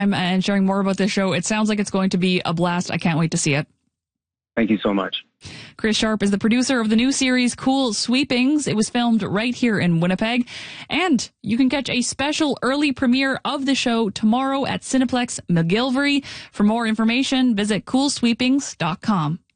and sharing more about this show. It sounds like it's going to be a blast. I can't wait to see it. Thank you so much. Chris Sharp is the producer of the new series Cool Sweepings. It was filmed right here in Winnipeg. And you can catch a special early premiere of the show tomorrow at Cineplex McGillivray. For more information, visit coolsweepings.com.